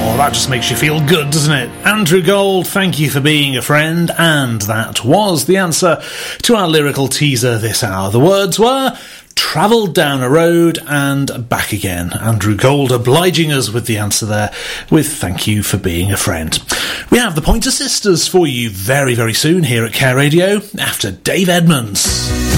That just makes you feel good, doesn't it? Andrew Gold, thank you for being a friend, and that was the answer to our lyrical teaser this hour. The words were travelled down a road and back again. Andrew Gold obliging us with the answer there with thank you for being a friend. We have the Pointer Sisters for you very, very soon here at Care Radio after Dave Edmunds.